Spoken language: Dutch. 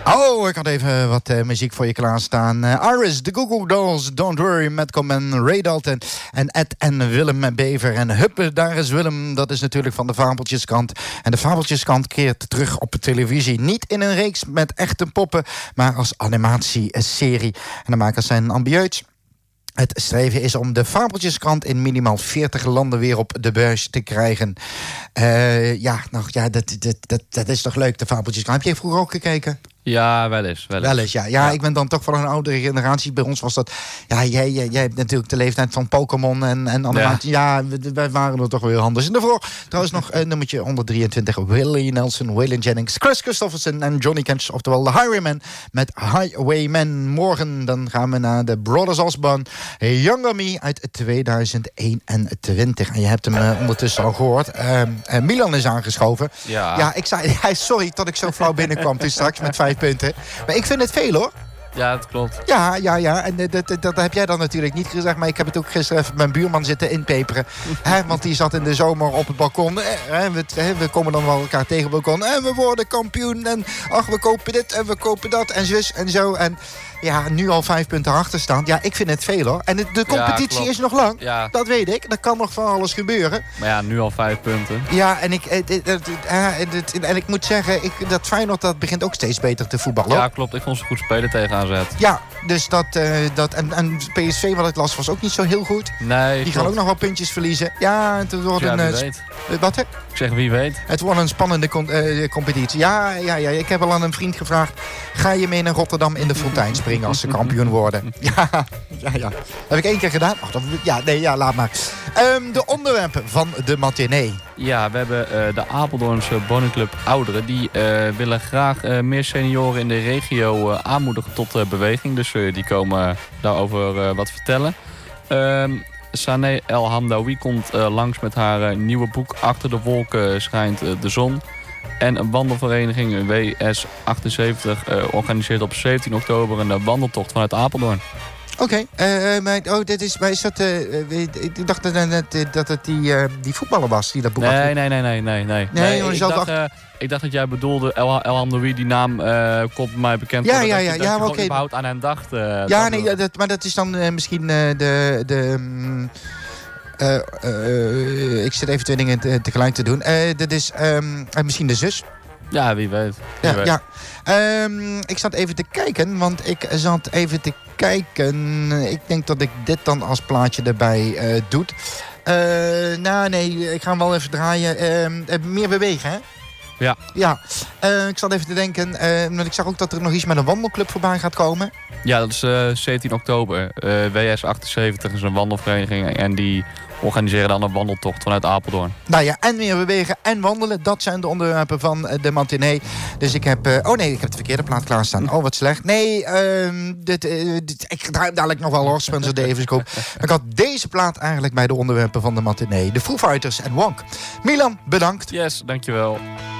Oh, ik had even wat muziek voor je klaarstaan. Iris, de Goo Goo Dolls, Don't Worry, Madcom en Ray Dalton. En Ed en Willem Bever. En Huppe, daar is Willem. Dat is natuurlijk van de Fabeltjeskrant. En de Fabeltjeskrant keert terug op de televisie. Niet in een reeks met echte poppen, maar als animatieserie. En de makers zijn ambieus. Het streven is om de Fabeltjeskrant in minimaal 40 landen weer op de buis te krijgen. Dat is toch leuk, de Fabeltjeskrant. Heb je vroeger ook gekeken? Ja, wel eens. Ja, ik ben dan toch van een oudere generatie. Bij ons was dat... Ja, jij hebt natuurlijk de leeftijd van Pokémon en animatie. Ja, wij waren er toch weer anders. En daarvoor trouwens nog nummertje 123. Willie Nelson, Waylon Jennings, Chris Christopherson en Johnny Cash. Oftewel de Highwayman met Highwayman. Morgen dan gaan we naar de Brothers Osborne. Younger Me uit 2021. En je hebt hem ondertussen al gehoord. Milan is aangeschoven. Ja, ik zei... sorry dat ik zo flauw binnenkwam toen straks met 5 punten. Maar ik vind het veel, hoor. Ja, dat klopt. Ja. En dat heb jij dan natuurlijk niet gezegd. Maar ik heb het ook gisteren even mijn buurman zitten inpeperen. Want die zat in de zomer op het balkon. We komen dan wel elkaar tegen op het balkon. En we worden kampioen. En ach, we kopen dit en we kopen dat. En zus en zo. En ja, nu al 5 punten achterstand. Ja, ik vind het veel, hoor. En de competitie is nog lang. Ja. Dat weet ik. Er kan nog van alles gebeuren. Maar ja, nu al 5 punten. Ja, en ik moet zeggen, dat Feyenoord dat begint ook steeds beter te voetballen. Ja, klopt. Ik vond ze goed spelen tegen AZ. Ja, dus en PSV, wat ik las, was ook niet zo heel goed. Nee, die gaan ook nog wel puntjes verliezen. Ja, het wordt wie weet. Wat, hè? Ik zeg wie weet. Het wordt een spannende competitie. Ja. Ik heb al aan een vriend gevraagd, ga je mee naar Rotterdam in de fontein springen als ze kampioen worden? Ja. Heb ik 1 keer gedaan? Laat maar. De onderwerpen van de matinee. Ja, we hebben de Apeldoornse Woningclub Ouderen. Die willen graag meer senioren in de regio aanmoedigen tot beweging. Dus die komen daarover wat vertellen. Saneh El Hamdaoui komt langs met haar nieuwe boek Achter de wolken schijnt de zon. En een wandelvereniging WS78 organiseert op 17 oktober een wandeltocht vanuit Apeldoorn. Oké, dit is dat. Ik dacht dat het die voetballer was die dat boek had. Nee, ik dacht dat jij bedoelde El Hamdaoui, die naam komt bij mij bekend. Dat je oké. Überhaupt aan hem dacht. Maar dat is dan misschien ik zit even 2 dingen tegelijk te doen. Dat is misschien de zus. Ja, wie weet. Ik zat even te kijken, ik denk dat ik dit dan als plaatje erbij doe. Ik ga hem wel even draaien. Meer bewegen, hè? Ja. Ik zat even te denken, want ik zag ook dat er nog iets met een wandelclub voorbij gaat komen. Ja, dat is 17 oktober. WS78 is een wandelvereniging en die organiseren dan een wandeltocht vanuit Apeldoorn. Nou ja, en meer bewegen en wandelen. Dat zijn de onderwerpen van de matinee. Dus ik heb... ik heb de verkeerde plaat klaarstaan. Oh, wat slecht. Nee, ik draai dadelijk nog wel, hoor, Spencer Davis. Ik had deze plaat eigenlijk bij de onderwerpen van de matinee. De Foo Fighters en Wonk. Milan, bedankt. Yes, dankjewel.